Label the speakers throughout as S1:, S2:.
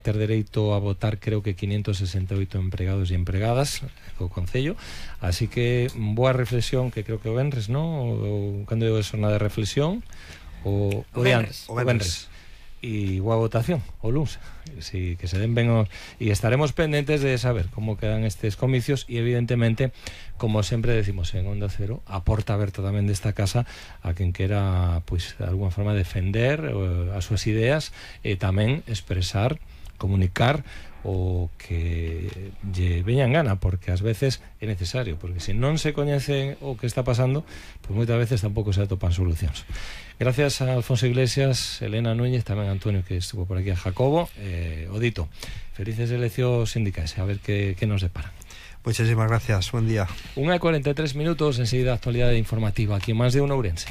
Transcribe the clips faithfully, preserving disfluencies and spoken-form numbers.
S1: ter dereito a votar creo que quinientos sesenta e oito empregados e empregadas co Concello, así que boa reflexión que creo que o venres, non? O, cando é a xornada de reflexión o, o, o venres, o venres. E boa votación o luns, si, que se den ben os, e estaremos pendentes de saber como quedan estes comicios e evidentemente, como sempre decimos en Onda Cero, a porta aberta tamén desta casa a quen quera, pois, de alguma forma defender uh, as súas ideas e tamén expresar, comunicar o que lle veñan gana, porque ás veces é necesario, porque se non se coñece o que está pasando, pois moitas veces tampouco se atopan solucións. Gracias a Alfonso Iglesias, Elena Núñez, tamén a Antonio que estuvo por aquí, a Jacobo, eh, Odito. Felices eleccións sindicais, a ver que, que nos deparan.
S2: Muchísimas gracias, buen día.
S1: Una y cuarenta y tres minutos, enseguida actualidad informativa aquí en Más de Uno Ourense.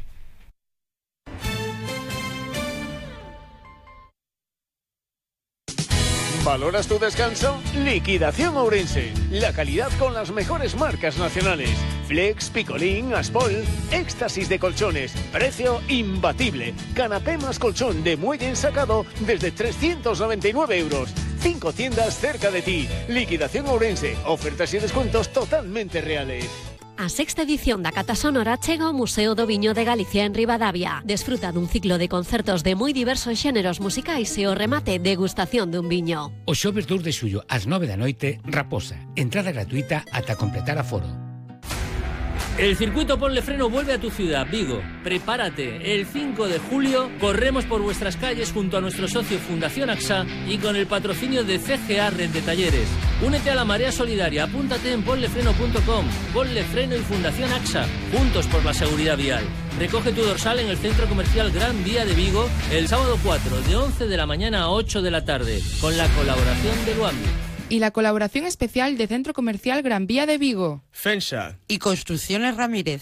S3: ¿Valoras tu descanso? Liquidación Ourense. La calidad con las mejores marcas nacionales. Flex, Picolín, Aspol, éxtasis de colchones. Precio imbatible. Canapé más colchón de muelle ensacado desde trescientos noventa y nueve euros. Cinco tiendas cerca de ti. Liquidación Ourense. Ofertas y descuentos totalmente reales.
S4: A sexta edición da Cata Sonora chega ao Museo do Viño de Galicia en Ribadavia. Desfruta dun ciclo de concertos de moi diversos xéneros musicais e o remate degustación dun viño.
S5: O xoves dous de xullo ás nove da noite, Raposa. Entrada gratuita ata completar aforo.
S6: El circuito Ponle Freno vuelve a tu ciudad, Vigo. Prepárate, el cinco de julio corremos por vuestras calles junto a nuestro socio Fundación AXA y con el patrocinio de C G A Red de Talleres. Únete a la marea solidaria, apúntate en ponlefreno punto com. Ponle Freno y Fundación AXA, juntos por la seguridad vial. Recoge tu dorsal en el Centro Comercial Gran Vía de Vigo el sábado cuatro, de once de la mañana a ocho de la tarde, con la colaboración de Luambi.
S7: Y la colaboración especial de Centro Comercial Gran Vía de Vigo,
S8: Fensa
S9: y Construcciones Ramírez.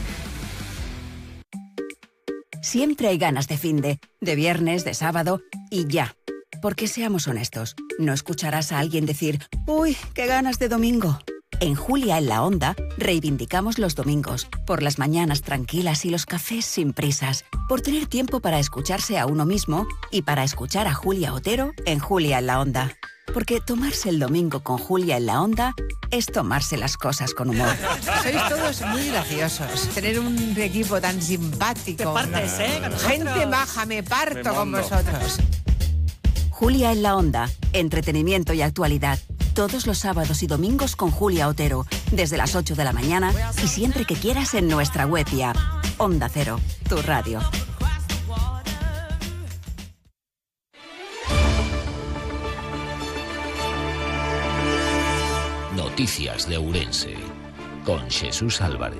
S10: Siempre hay ganas de finde, de viernes, de sábado y ya. Porque seamos honestos, no escucharás a alguien decir «Uy, qué ganas de domingo». En Julia en la Onda reivindicamos los domingos, por las mañanas tranquilas y los cafés sin prisas, por tener tiempo para escucharse a uno mismo y para escuchar a Julia Otero en Julia en la Onda. Porque tomarse el domingo con Julia en la Onda es tomarse las cosas con humor.
S9: Sois todos muy graciosos. Tener un equipo tan simpático.
S11: Te partes, ¿eh? Con nosotros.
S9: Gente maja, me parto me con vosotros.
S10: Julia en la Onda, entretenimiento y actualidad. Todos los sábados y domingos con Julia Otero, desde las ocho de la mañana y siempre que quieras en nuestra web y app. Onda Cero, tu radio.
S12: Noticias de Ourense, con Jesús Álvarez.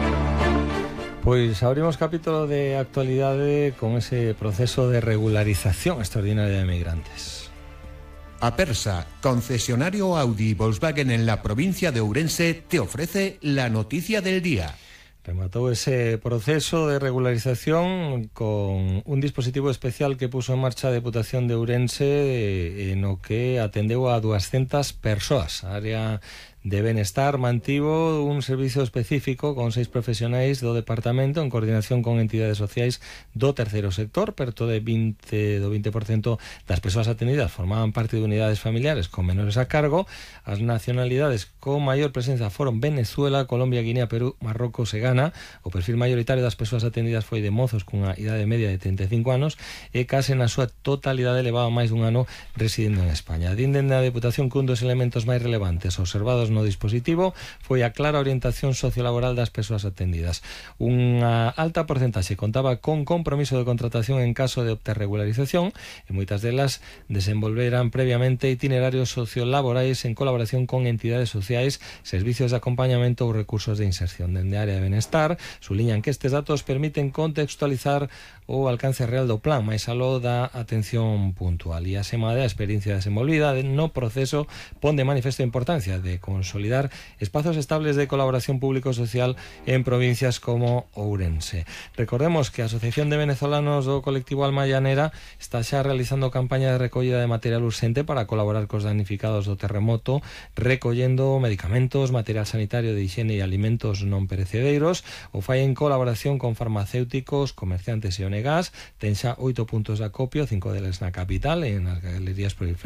S1: Pois abrimos capítulo de actualidade con ese proceso de regularización extraordinaria de migrantes.
S13: Apersa, concesionario Audi y Volkswagen en la provincia de Ourense, te ofrece la noticia del día.
S1: Remató ese proceso de regularización con un dispositivo especial que puso en marcha a Deputación de Ourense en o que atendeu a doscientas persoas. A área de Benestar mantivo un servicio específico con seis profesionais do departamento en coordinación con entidades sociais do terceiro sector. Perto de veinte, do veinte por cento das persoas atendidas formaban parte de unidades familiares con menores a cargo. As nacionalidades con maior presenza foron Venezuela, Colombia, Guinea, Perú, Marrocos e Ghana. O perfil maioritario das persoas atendidas foi de mozos cunha idade media de treinta e cinco anos e case na súa totalidade levaba máis dun ano residindo en España. Dinden da Deputación que un dos elementos máis relevantes observados no dispositivo foi a clara orientación sociolaboral das persoas atendidas. Unha alta porcentaxe contaba con compromiso de contratación en caso de obter regularización e moitas delas desenvolveran previamente itinerarios sociolaborais en colaboración con entidades sociais, servicios de acompañamento ou recursos de inserción. Dende a área de Benestar suliñan que estes datos permiten contextualizar o alcance real do plan, máis aló da atención puntual. E a sema da experiencia desenvolvida no proceso pon de manifesto a importancia de consolidar espazos estables de colaboración público-social en provincias como Ourense. Recordemos que a Asociación de Venezolanos do colectivo Alma Llanera está xa realizando campaña de recollida de material urxente para colaborar cos damnificados do terremoto, recollendo medicamentos, material sanitario de higiene e alimentos non perecedeiros. O fai en colaboración con farmacéuticos, comerciantes e O N G A S. Ten xa oito puntos de acopio, cinco deles na capital, en as galerías Prolifer